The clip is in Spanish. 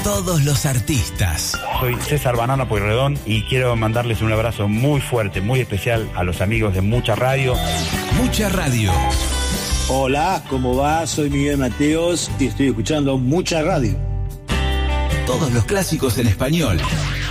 Todos los artistas. Soy César Banana Pueyrredón y quiero mandarles un abrazo muy fuerte, muy especial a los amigos de Mucha Radio. Mucha Radio. Hola, ¿cómo va? Soy Miguel Mateos y estoy escuchando Mucha Radio. Todos los clásicos en español.